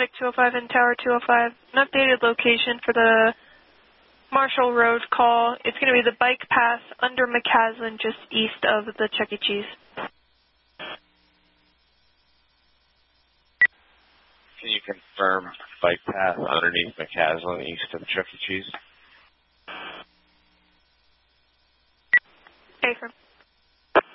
Medic 205 and Tower 205. An updated location for the Marshall Road call. It's going to be the bike path under McCaslin, just east of the Chuck E. Cheese. Can you confirm bike path underneath McCaslin, east of Chuck E. Cheese? Affirm.